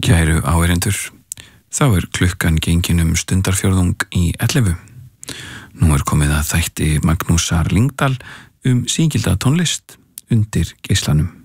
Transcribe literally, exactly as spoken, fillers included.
Kæru áheyrendur, þá er klukkan gengin um stundarfjórðung í ellefu. Nú er komið að þætti Magnúsar Lyngdal um sígilda tónlist undir geislanum.